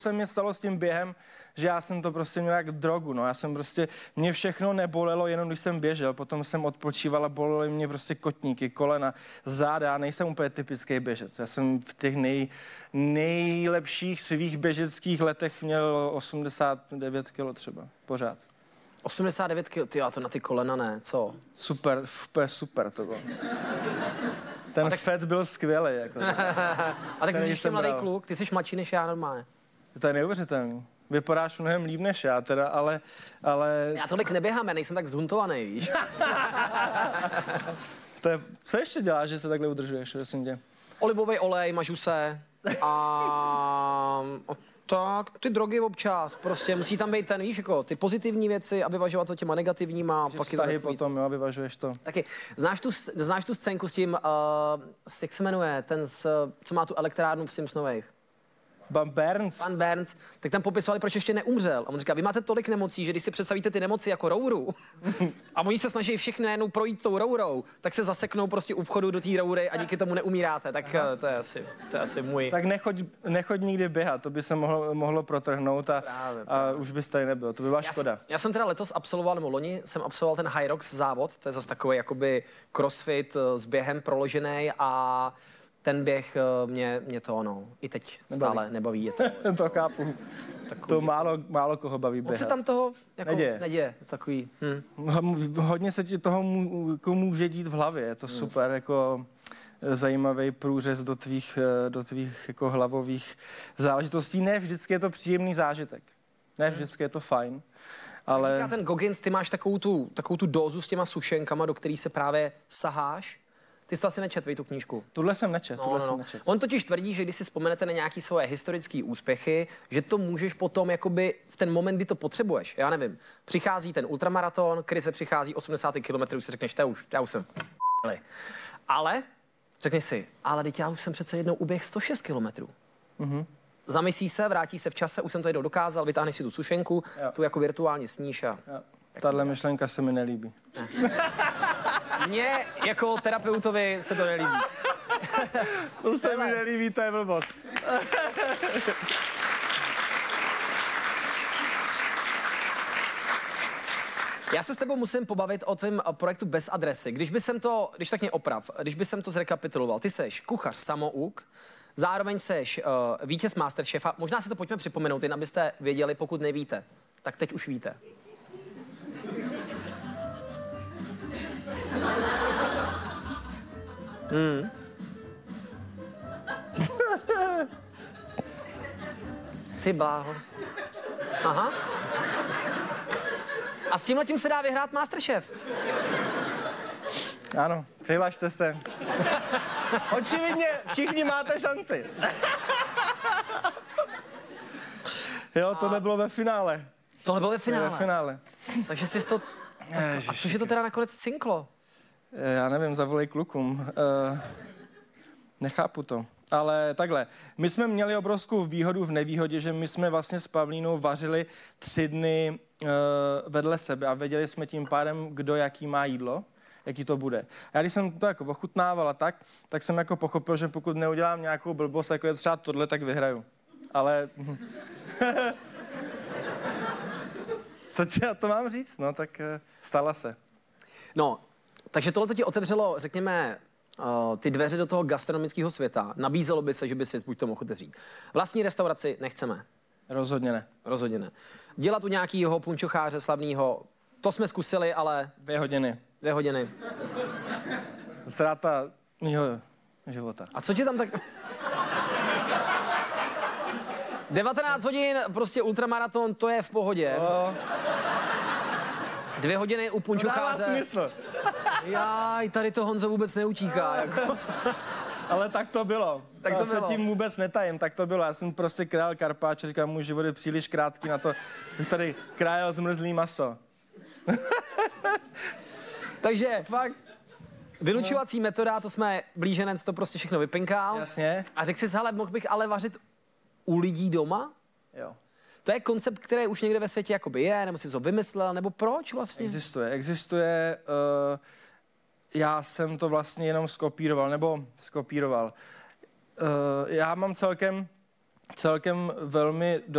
se mě stalo s tím během, že já jsem to prostě měl jak drogu, no. Já jsem prostě, mě všechno nebolelo, jenom když jsem běžel, potom jsem odpočíval a bolely mě prostě kotníky, kolena, záda, já nejsem úplně typický běžec. Já jsem v těch nejlepších svých běžeckých letech měl 89 kg třeba, pořád. 89 kg, ty, já to na ty kolena ne, co? Super, super to bylo. Ten fat byl skvělý. Jako. A tak ty jsi ještě mladý kluk, ty jsi mladší než já normálně. To je neuvěřitelný. Vypadáš mnohem líp než já teda, ale... Já tolik neběhám, já nejsem tak zhuntovaný, víš? Co ještě děláš, že se takhle udržuješ, prosím tě? Olivový olej, mažu se a tak ty drogy občas, prostě musí tam být ten, víš, jako ty pozitivní věci a vyvažovat to těma negativníma. Pak vztahy potom, jo, vyvažuješ to. Taky, znáš tu scénku s tím, jak se jmenuje, ten, co má tu elektrárnu v Simpsonových? Pan Burns, tak tam popisovali, proč ještě neumřel. A on říká, vy máte tolik nemocí, že když si představíte ty nemoci jako rouru a oni se snaží všechny najednou projít tou rourou, tak se zaseknou prostě u vchodu do té roury a díky tomu neumíráte. Tak to je asi můj... Tak nechoď nikdy běhat, to by se mohlo protrhnout a už bys tady nebyl, to by byla škoda. Já jsem teda letos absolvoval, nebo loni jsem absolvoval ten Hyrox závod, to je zase takový jakoby crossfit s během proložený a ten běh mě to i teď stále nebaví. Je to, to chápu. To málo koho baví běhat. On se tam toho jako neděje. Takový, Hodně se ti toho může dít v hlavě. Je to super, jako zajímavý průřez do tvých jako hlavových záležitostí. Ne vždycky je to příjemný zážitek. Ne vždycky je to fajn. Ale... Říká ten Goggins, ty máš takovou tu dózu s těma sušenkama, do který se právě saháš. Ty jsi to asi nečet, tu knížku. Tuhle jsem nečet. On totiž tvrdí, že když si vzpomenete na nějaké svoje historické úspěchy, že to můžeš potom jakoby v ten moment, kdy to potřebuješ. Já nevím, přichází ten ultramaraton, krize přichází 80 km, si řekneš, já už jsem ale řekneš si, ale teď já už jsem přece jednou uběh 106 km. Zamyslí se, vrátí se v čase, už jsem to jednou dokázal, vytáhneš si tu sušenku, tu jako virtuálně sníš a... Tahle myšlenka se mi nelíbí. Mně jako terapeutovi se to nelíbí. To se mi nelíbí, to je blbost. Já se s tebou musím pobavit o tvém projektu Bez adresy. Když tak mě oprav, když by jsem to zrekapituloval, ty seš kuchař samouk, zároveň seš vítěz Masterchefa. Možná si to pojďme připomenout, jen abyste věděli, pokud nevíte. Tak teď už víte. Ty bláho. Aha. A s tímhletím se dá vyhrát Masterchef. Ano, přihlašte se. Očividně všichni máte šanci. Jo, tohle bylo ve finále. Tohle bylo ve finále? Ve finále. Takže jsi to... A což je to teda nakonec cinklo? Já nevím, zavolej klukům. Nechápu to. Ale takhle, my jsme měli obrovskou výhodu v nevýhodě, že my jsme vlastně s Pavlínou vařili 3 dny vedle sebe a věděli jsme tím pádem, kdo jaký má jídlo, jaký to bude. A já když jsem to jako ochutnával a tak jsem jako pochopil, že pokud neudělám nějakou blbost, jako je třeba tohle, tak vyhraju. Ale... Co ti já to mám říct? No, tak stala se. No, takže tohle ti otevřelo, řekněme, ty dveře do toho gastronomického světa. Nabízelo by se, že by si buď to mohl otevřít. Vlastní restauraci nechceme. Rozhodně ne. Rozhodně ne. Dělat u nějakého punčocháře slavného, to jsme zkusili, ale... 2 hodiny. 2 hodiny. Ztráta mýho života. A co ti tam tak... 19 hodin, prostě ultramaraton, to je v pohodě. 2 hodiny u punčocháře. To dává smysl. Jaj, tady to Honzo vůbec neutíká. Jako. Ale tak to bylo. Tak to bylo. Se tím vůbec netajím, tak to bylo. Já jsem prostě král karpáč, říkám, můj život je příliš krátký na to, bych tady krájel zmrzlý maso. Takže fakt. Vylučovací metoda, to jsme blíženec, to prostě všechno vypinkal. Jasně. A řekl jsi, hele, mohl bych ale vařit u lidí doma? Jo. To je koncept, který už někde ve světě jakoby je, nebo jsi to vymyslel, nebo proč vlastně? Existuje. Já jsem to vlastně jenom skopíroval. Já mám celkem velmi